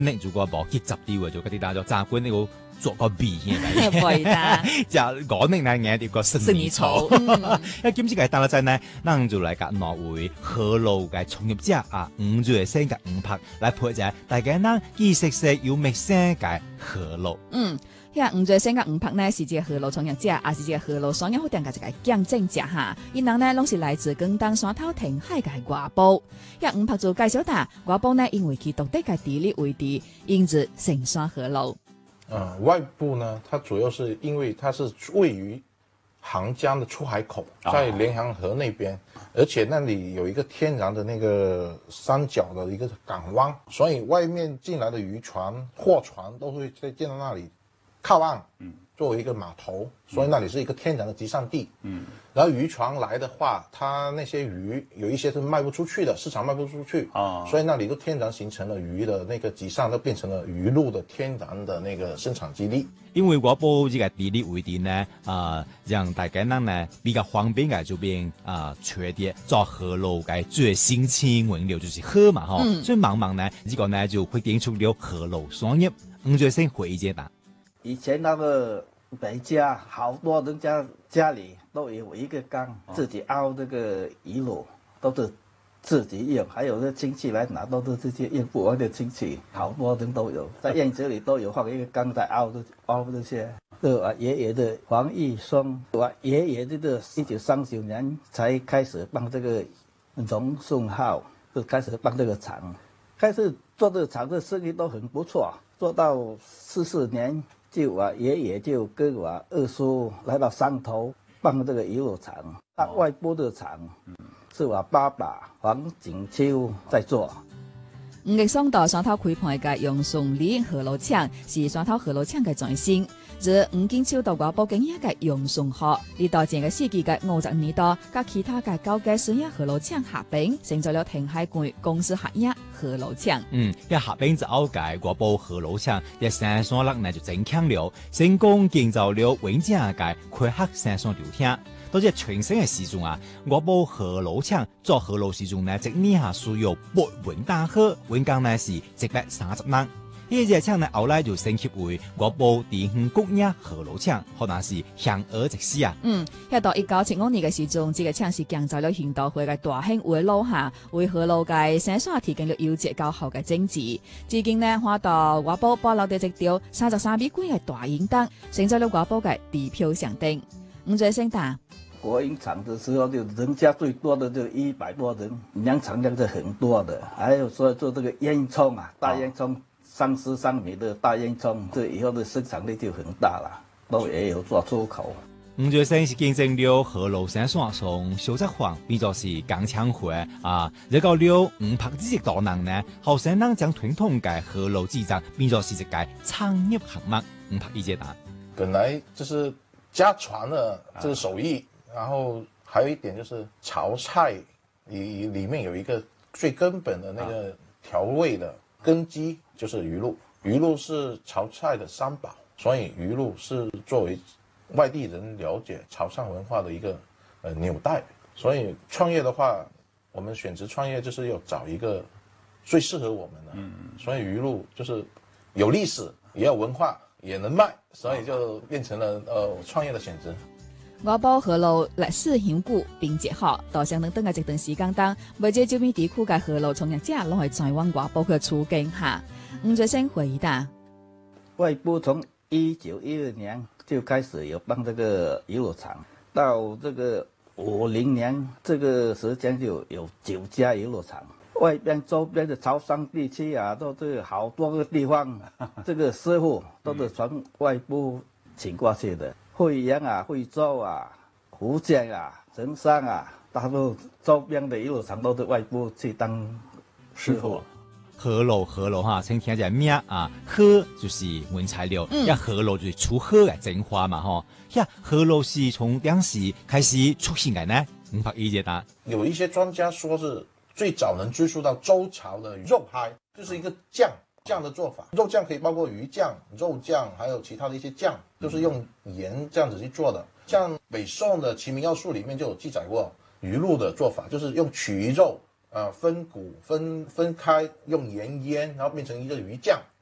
你如果冇去執啲就嗰啲大咗炸官呢個做個味嘅， 係啦， 就講你那嘢啲個生意草。一兼之嘅單啦真呢，咱就嚟夾挪回河路嘅創業者啊，5月升嘅5拍嚟配者，大家呢意識食有咩聲嘅河路。 5月升嘅5拍呢是一個河路創業者，也是一個河路商業好定嘅一個見證者哈。因人呢攏是來自廣東山頭填海嘅外埔。5拍就介紹到外埔呢，因為其獨特嘅地理位置，因此成山河路。 外部呢，它主要是因為它是位於杭江的出海口，在連杭河那邊，而且那裡有一個天然的那個三角的一個港灣，所以外面進來的漁船、貨船都會在建到那裡靠岸，作為一個碼頭，所以那裡是一個天然的集散地。然後漁船來的話，它那些魚有一些是賣不出去的，市場賣不出去，所以那裡都天然形成了魚的那個集散，都變成了魚露的天然的那個生產基地。 因為我報呢個地理位置呢，讓大家呢比較方便嘅就變缺啲做河路嘅最新鮮原料就是河嘛，所以慢慢呢呢個呢就會定出了河路商業。最先回憶的。 以前那個每家好多人家裡都有一個缸，自己熬這個魚露都是自己用，還有這親戚來拿都是自己用不完的親戚，好多人都有，在院子裡都有放一個缸在熬這些。對我爺爺的黃玉松，我爺爺這個1939年才開始辦這個榮順號，就開始辦這個廠，開始做這個廠的生意都很不錯，做到44年。就我爺爺就跟我二叔來到山頭辦這個魚露廠，外部的廠是我爸爸黃景秋在做。 5月上到山頭開盤嘅楊順利河路廠是山頭河路廠嘅前身，自黃景秋到外埔經營嘅楊順號，呢到前個世紀嘅50年代，甲其他嘅高階商業河路廠合併，成咗了填海關公司合營河路廠。 一合併之後嘅外埔河路廠，一山山落呢就增強了，成功建造了穩正嘅開墾山上流艇。到這全新嘅時鐘啊，外埔河路廠做河路時鐘呢，一年下需要8運大河，運工呢是130人。呢隻廠呢後來就升級為外埔地方國營河路廠，可能是向而直施啊。 到1975年嘅時鐘，這個廠是建造了現代化嘅大型圍路下，為河路界生產提供了優質高效嘅整治。至今呢，看到外埔保留咗一條33米寬嘅大營燈，成咗了外埔嘅地標象徵。最升大。 國營廠的時候，就人家最多的就100多人，糧廠量是很多的。還有說做這個煙囪啊，大煙囪33米的大煙囪，這以後的生產力就很大了，都也有做出口。 最先是見證了河路生產從小作坊變作是港腔會啊，這個了5拍之大能呢，後生人將傳統嘅河路製造變作是一個產業項目。5拍一階段， 本來就是家傳的這個手藝。然後還有一點就是潮菜裡面有一個最根本的那個調味的根基就是魚露，魚露是潮菜的三寶，所以魚露是作為外地人了解潮汕文化的一個紐帶。所以創業的話，我們選擇創業就是要找一個最適合我們的。所以魚露就是有歷史，也有文化，也能賣，所以就變成了創業的選擇。 外埔河路歷史悠久並結合，到相當嘅一段時間當，每隻周邊地區嘅河路從業者攏係在往外埔嘅處境下。最先回答， 外埔從1912年就開始有辦這個魚露廠，到這個50年這個時間就有9家魚露廠。外邊周邊的潮汕地區啊，都是好多個地方，這個師傅都是從外埔請過去的。惠陽啊、惠州啊、福建啊、城山啊，大陸周邊的魚露廠都是外部去當師傅。 河路哈，請聽一下名啊，河就是原材料，河路就是出河嘅精華嘛，吼。河路是從當時開始出現嘅呢？5拍一階段， 有一些專家說是最早能追溯到周朝的肉嗨，就是一個醬的做法，肉醬可以包括魚醬、肉醬，還有其他的一些醬，都是用鹽這樣子去做的。像北宋的《齊民要術》裡面就有記載過魚露的做法，就是用曲魚肉分骨分开用盐腌，然后变成一个鱼酱。